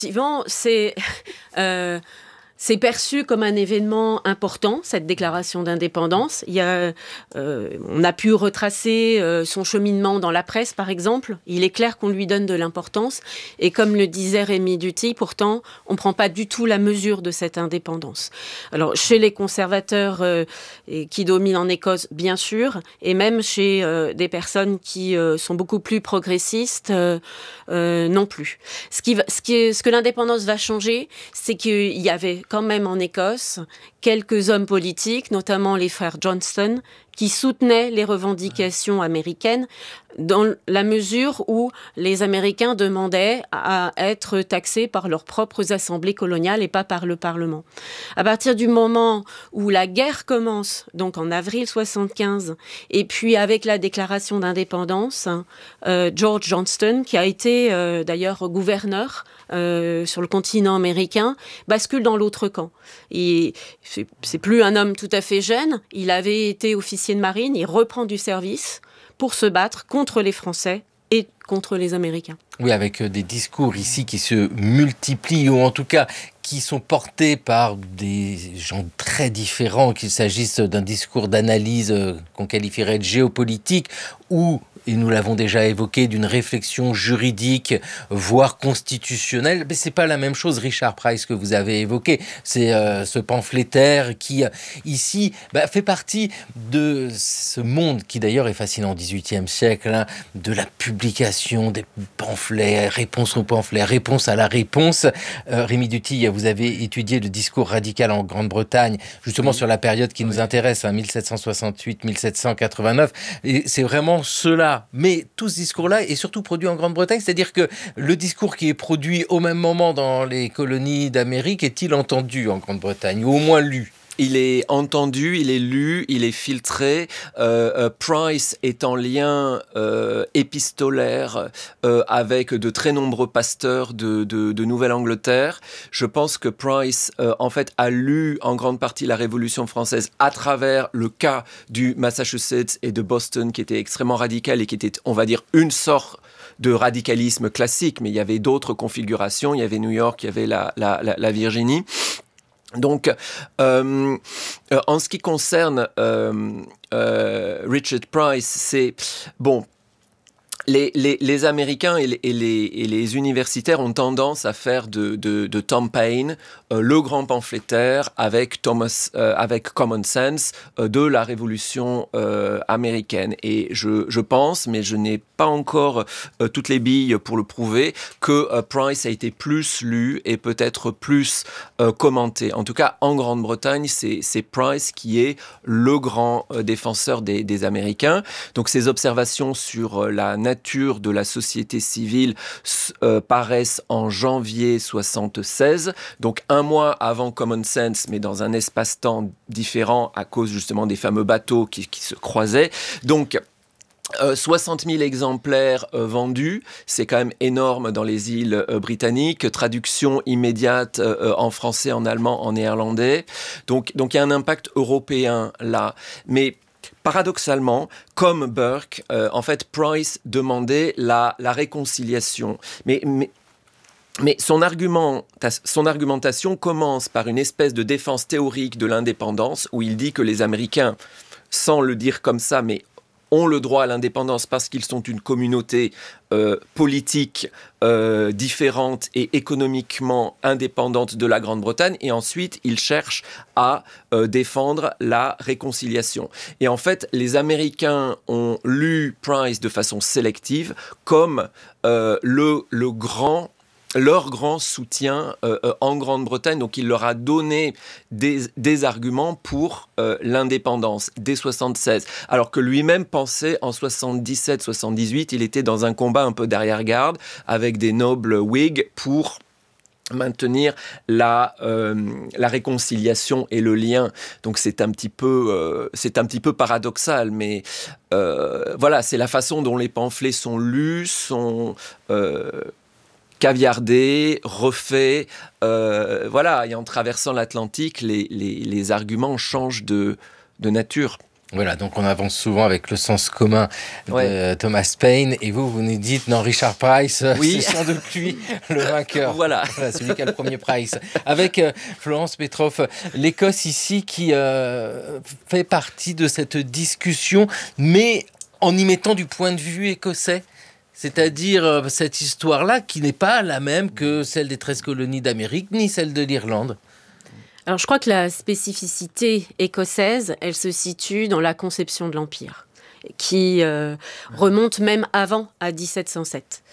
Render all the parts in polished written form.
Effectivement, c'est perçu comme un événement important, cette déclaration d'indépendance. On a pu retracer son cheminement dans la presse, par exemple. Il est clair qu'on lui donne de l'importance. Et comme le disait Rémy Duthy, pourtant, on ne prend pas du tout la mesure de cette indépendance. Alors, chez les conservateurs qui dominent en Écosse, bien sûr, et même chez des personnes qui sont beaucoup plus progressistes, non plus. Ce que l'indépendance va changer, c'est qu'il y avait quand même en Écosse quelques hommes politiques, notamment les frères Johnston, qui soutenaient les revendications américaines dans la mesure où les Américains demandaient à être taxés par leurs propres assemblées coloniales et pas par le Parlement. À partir du moment où la guerre commence, donc en avril 75, et puis avec la déclaration d'indépendance, George Johnston, qui a été d'ailleurs gouverneur sur le continent américain, bascule dans l'autre camp. C'est plus un homme tout à fait jeune, il avait été officier de marine, il reprend du service pour se battre contre les Français et contre les Américains. Oui, avec des discours ici qui se multiplient, ou en tout cas qui sont portés par des gens très différents, qu'il s'agisse d'un discours d'analyse qu'on qualifierait de géopolitique, ou, et nous l'avons déjà évoqué, d'une réflexion juridique, voire constitutionnelle. Mais c'est pas la même chose, Richard Price, que vous avez évoqué. C'est ce pamphlétaire qui, ici, fait partie de ce monde qui d'ailleurs est fascinant au XVIIIe siècle, hein, de la publication des pamphlets, réponse aux pamphlets, réponse à la réponse. Rémy Duthy, vous avez étudié le discours radical en Grande-Bretagne, justement sur la période qui nous intéresse, 1768-1789. Et c'est vraiment cela. Mais tout ce discours-là est surtout produit en Grande-Bretagne, c'est-à-dire que le discours qui est produit au même moment dans les colonies d'Amérique est-il entendu en Grande-Bretagne, ou au moins lu ? Il est entendu, il est lu, il est filtré. Price est en lien épistolaire avec de très nombreux pasteurs de Nouvelle-Angleterre. Je pense que Price, en fait, a lu en grande partie la Révolution française à travers le cas du Massachusetts et de Boston, qui était extrêmement radical et qui était, on va dire, une sorte de radicalisme classique. Mais il y avait d'autres configurations. Il y avait New York, il y avait la Virginie. Donc, en ce qui concerne Richard Price, c'est bon. Les Américains et les universitaires ont tendance à faire de Tom Paine le grand pamphlétaire avec Common Sense de la Révolution américaine. Et je pense, mais je n'ai pas encore toutes les billes pour le prouver, que Price a été plus lu et peut-être plus commenté. En tout cas, en Grande-Bretagne, c'est Price qui est le grand défenseur des Américains. Donc, ses observations sur la nature de la société civile paraissent en janvier 76, donc un mois avant Common Sense, mais dans un espace-temps différent à cause justement des fameux bateaux qui se croisaient. Donc, 60 000 exemplaires vendus, c'est quand même énorme dans les îles britanniques. Traduction immédiate en français, en allemand, en néerlandais. Donc il y a un impact européen là. Mais paradoxalement, comme Burke, en fait, Price demandait la réconciliation. Mais son argumentation commence par une espèce de défense théorique de l'indépendance, où il dit que les Américains, sans le dire comme ça, mais ont le droit à l'indépendance parce qu'ils sont une communauté politique différente et économiquement indépendante de la Grande-Bretagne. Et ensuite, ils cherchent à défendre la réconciliation. Et en fait, les Américains ont lu Price de façon sélective comme leur grand soutien en Grande-Bretagne. Donc, il leur a donné des arguments pour l'indépendance dès 76. Alors que lui-même pensait en 77-78, il était dans un combat un peu d'arrière-garde avec des nobles Whigs pour maintenir la réconciliation et le lien. Donc c'est un petit peu paradoxal, mais voilà, c'est la façon dont les pamphlets sont lus, sont caviardé, refait, voilà, et en traversant l'Atlantique, les arguments changent de nature. Voilà, donc on avance souvent avec le sens commun de Thomas Paine, et vous nous dites, non, Richard Price, c'est sans doute lui le vainqueur. Voilà, celui qui a le premier Price. Avec Florence Petroff, l'Écosse ici qui fait partie de cette discussion, mais en y mettant du point de vue écossais. C'est-à-dire cette histoire-là qui n'est pas la même que celle des 13 colonies d'Amérique, ni celle de l'Irlande. Alors, je crois que la spécificité écossaise, elle se situe dans la conception de l'Empire, qui remonte même avant, à 1707.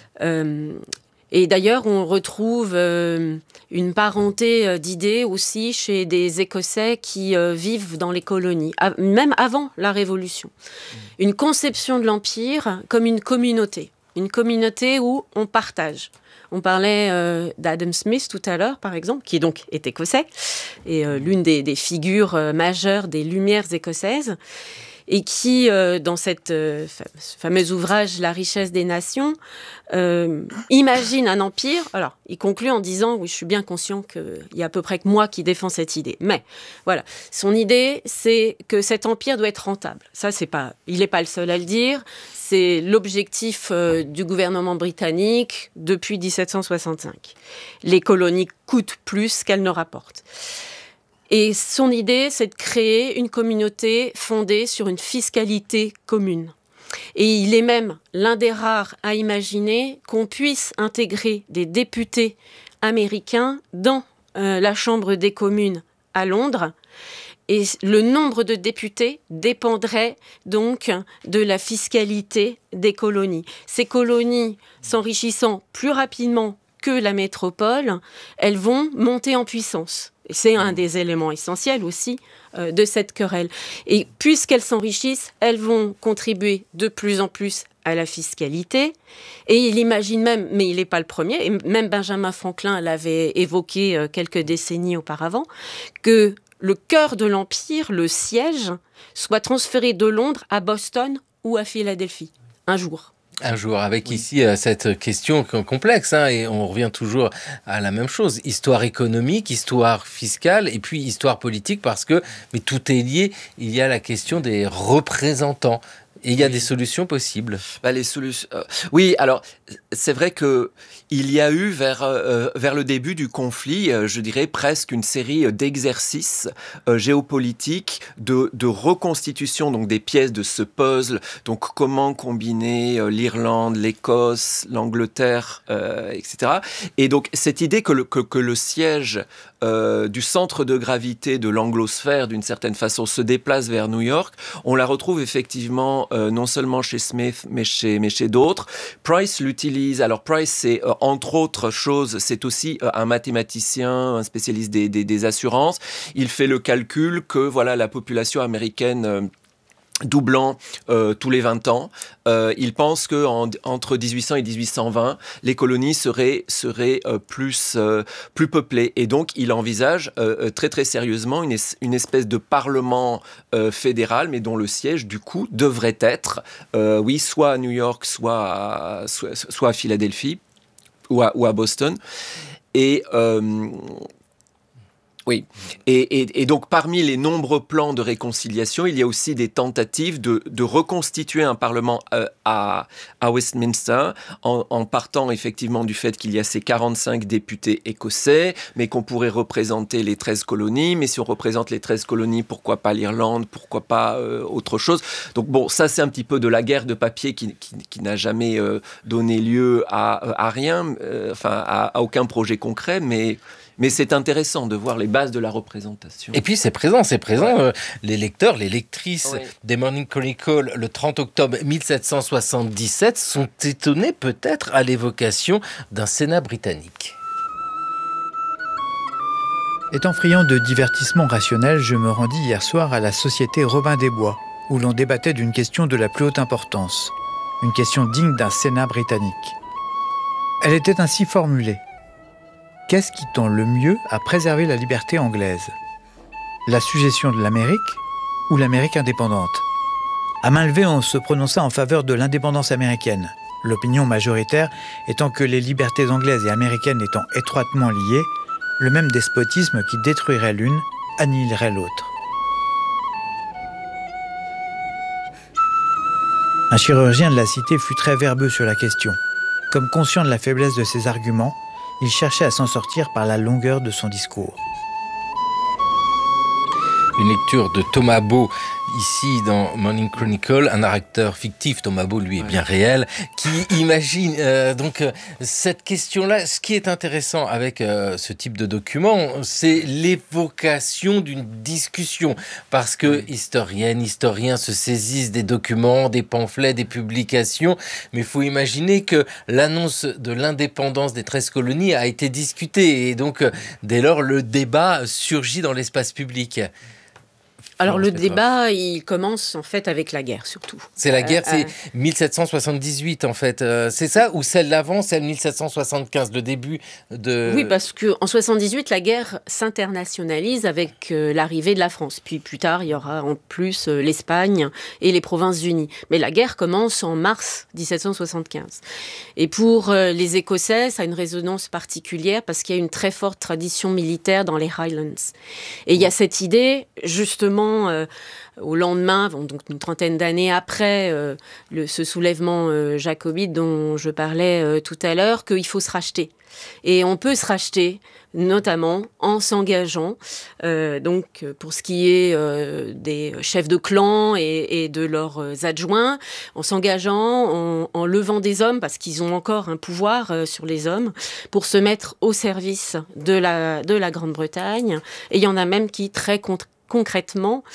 Et d'ailleurs, on retrouve une parenté d'idées aussi chez des Écossais qui vivent dans les colonies, même avant la Révolution. Une conception de l'Empire comme une communauté où on partage. On parlait d'Adam Smith tout à l'heure, par exemple, qui donc est écossais, et l'une des figures majeures des Lumières écossaises, et qui, dans ce fameux ouvrage « La richesse des nations », imagine un empire. Alors, il conclut en disant « Oui, je suis bien conscient qu'il y a à peu près que moi qui défends cette idée. » Mais, voilà, son idée, c'est que cet empire doit être rentable. Ça, il n'est pas le seul à le dire. C'est l'objectif du gouvernement britannique depuis 1765. Les colonies coûtent plus qu'elles ne rapportent. Et son idée, c'est de créer une communauté fondée sur une fiscalité commune. Et il est même l'un des rares à imaginer qu'on puisse intégrer des députés américains dans la Chambre des communes à Londres. Et le nombre de députés dépendrait donc de la fiscalité des colonies. Ces colonies s'enrichissant plus rapidement que la métropole, elles vont monter en puissance. Et c'est un des éléments essentiels aussi de cette querelle. Et puisqu'elles s'enrichissent, elles vont contribuer de plus en plus à la fiscalité. Et il imagine même, mais il n'est pas le premier, et même Benjamin Franklin l'avait évoqué quelques décennies auparavant, que le cœur de l'Empire, le siège, soit transféré de Londres à Boston ou à Philadelphie, un jour. Un jour, avec ici cette question complexe, et on revient toujours à la même chose. Histoire économique, histoire fiscale, et puis histoire politique, parce que mais tout est lié. Il y a la question des représentants. Et il y a des solutions possibles. Les solutions. Oui, alors c'est vrai que il y a eu vers le début du conflit, je dirais presque une série d'exercices géopolitiques de reconstitution donc des pièces de ce puzzle. Donc comment combiner l'Irlande, l'Écosse, l'Angleterre, etc. Et donc cette idée que le siège du centre de gravité de l'anglosphère, d'une certaine façon, se déplace vers New York, on la retrouve effectivement non seulement chez Smith, mais chez d'autres. Price l'utilise. Alors Price, c'est entre autres choses, c'est aussi un mathématicien, un spécialiste des assurances. Il fait le calcul que voilà la population américaine doublant tous les 20 ans. Il pense qu'entre 1800 et 1820, les colonies seraient plus peuplées. Et donc, il envisage très très sérieusement une espèce de parlement fédéral, mais dont le siège, du coup, devrait être, soit à New York, soit à Philadelphie, ou à Boston. Et... Oui, et donc parmi les nombreux plans de réconciliation, il y a aussi des tentatives de reconstituer un parlement à Westminster, en partant effectivement du fait qu'il y a ces 45 députés écossais, mais qu'on pourrait représenter les 13 colonies, mais si on représente les 13 colonies, pourquoi pas l'Irlande, pourquoi pas autre chose. Donc bon, ça c'est un petit peu de la guerre de papier qui n'a jamais donné lieu à rien, à aucun projet concret, mais c'est intéressant de voir les bases de la représentation. Et puis c'est présent. Ouais. Les lecteurs, les lectrices des Morning Chronicle le 30 octobre 1777 sont étonnés peut-être à l'évocation d'un Sénat britannique. Étant friand de divertissement rationnel, je me rendis hier soir à la Société Robin des Bois, où l'on débattait d'une question de la plus haute importance, une question digne d'un Sénat britannique. Elle était ainsi formulée. Qu'est-ce qui tend le mieux à préserver la liberté anglaise ? La sujétion de l'Amérique ou l'Amérique indépendante ? À main levée, on se prononça en faveur de l'indépendance américaine, l'opinion majoritaire étant que les libertés anglaises et américaines étant étroitement liées, le même despotisme qui détruirait l'une annihilerait l'autre. Un chirurgien de la cité fut très verbeux sur la question. Comme conscient de la faiblesse de ses arguments, il cherchait à s'en sortir par la longueur de son discours. Une lecture de Thomas Beau, ici dans Morning Chronicle, un narrateur fictif, Thomas Beau lui est bien réel, qui imagine cette question-là. Ce qui est intéressant avec ce type de document, c'est l'évocation d'une discussion, parce que historiens se saisissent des documents, des pamphlets, des publications, mais il faut imaginer que l'annonce de l'indépendance des 13 colonies a été discutée, et donc dès lors le débat surgit dans l'espace public. Alors le débat, il commence en fait avec la guerre surtout. C'est la guerre, c'est 1778 en fait. C'est ça, ou celle d'avant, celle 1775, le début de... Oui, parce qu'en 78, la guerre s'internationalise avec l'arrivée de la France. Puis plus tard, il y aura en plus l'Espagne et les Provinces-Unies. Mais la guerre commence en mars 1775. Et pour les Écossais, ça a une résonance particulière parce qu'il y a une très forte tradition militaire dans les Highlands. Et il y a cette idée, justement, au lendemain, donc une trentaine d'années après ce soulèvement jacobite dont je parlais tout à l'heure, qu'il faut se racheter. Et on peut se racheter, notamment en s'engageant, pour ce qui est des chefs de clan et de leurs adjoints, en s'engageant, en levant des hommes, parce qu'ils ont encore un pouvoir sur les hommes, pour se mettre au service de la Grande-Bretagne. Et il y en a même qui, très concrètement,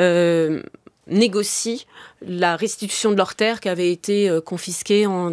négocient la restitution de leurs terres qui avaient été confisquées en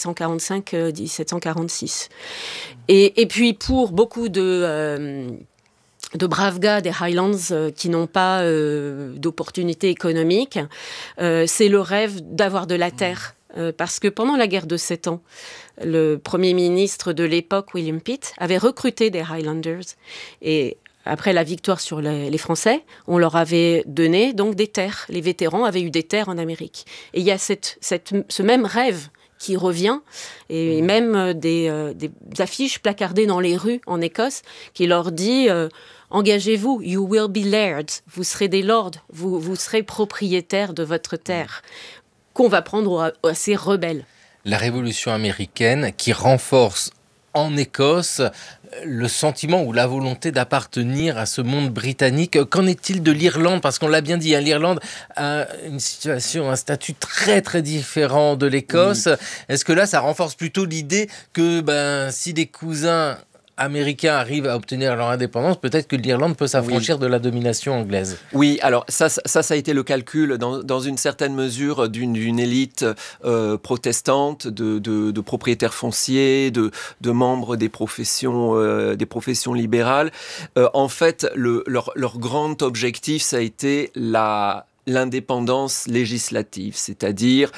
1745-1746. Et puis pour beaucoup de braves gars des Highlands qui n'ont pas d'opportunités économiques, c'est le rêve d'avoir de la terre. Parce que pendant la guerre de 7 ans, le premier ministre de l'époque, William Pitt, avait recruté des Highlanders. Et après la victoire sur les Français, on leur avait donné donc des terres. Les vétérans avaient eu des terres en Amérique. Et il y a ce même rêve qui revient, et même des affiches placardées dans les rues en Écosse qui leur dit engagez-vous, you will be lairds, vous serez des lords, vous serez propriétaires de votre terre, qu'on va prendre à ces rebelles. La Révolution américaine qui renforce en Écosse le sentiment ou la volonté d'appartenir à ce monde britannique. Qu'en est-il de l'Irlande ? Parce qu'on l'a bien dit, l'Irlande a une situation, un statut très très différent de l'Écosse. Oui. Est-ce que là, ça renforce plutôt l'idée que si des cousins américains arrivent à obtenir leur indépendance, peut-être que l'Irlande peut s'affranchir de la domination anglaise. Oui, alors ça a été le calcul dans une certaine mesure d'une élite protestante, de propriétaires fonciers, de membres des professions libérales. En fait, leur grand objectif, ça a été l'indépendance législative, c'est-à-dire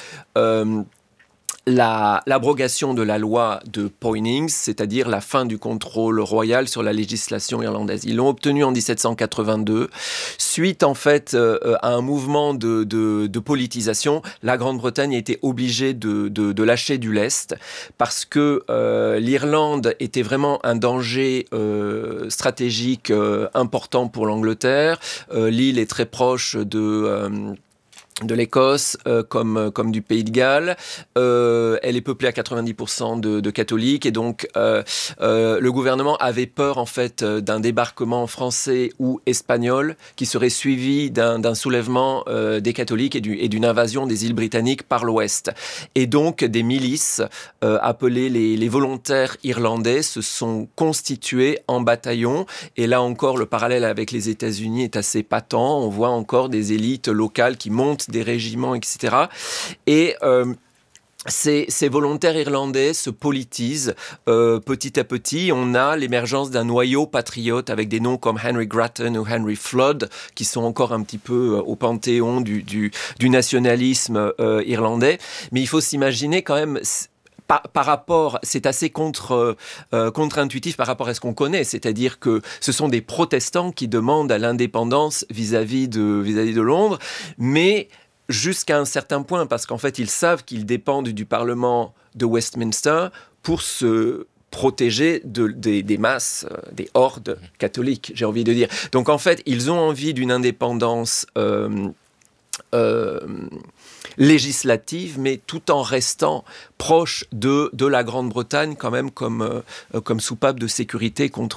l'abrogation de la loi de Poynings, c'est-à-dire la fin du contrôle royal sur la législation irlandaise. Ils l'ont obtenu en 1782. Suite, en fait, à un mouvement de politisation, la Grande-Bretagne a été obligée de lâcher du lest parce que l'Irlande était vraiment un danger stratégique important pour l'Angleterre. L'île est très proche de l'Écosse comme du Pays de Galles. Elle est peuplée à 90% de catholiques et donc le gouvernement avait peur en fait d'un débarquement français ou espagnol qui serait suivi d'un soulèvement des catholiques et d'une invasion des îles britanniques par l'ouest. Et donc des milices appelées les volontaires irlandais se sont constituées en bataillons et là encore le parallèle avec les États-Unis est assez patent. On voit encore des élites locales qui montent des régiments, etc. Et ces volontaires irlandais se politisent petit à petit. On a l'émergence d'un noyau patriote avec des noms comme Henry Grattan ou Henry Flood, qui sont encore un petit peu au panthéon du nationalisme irlandais. Mais il faut s'imaginer quand même... Par rapport, c'est assez contre-intuitif par rapport à ce qu'on connaît, c'est-à-dire que ce sont des protestants qui demandent à l'indépendance vis-à-vis de Londres, mais jusqu'à un certain point, parce qu'en fait, ils savent qu'ils dépendent du Parlement de Westminster pour se protéger des masses, des hordes catholiques, j'ai envie de dire. Donc en fait, ils ont envie d'une indépendance législative, mais tout en restant proche de la Grande-Bretagne quand même comme soupape de sécurité contre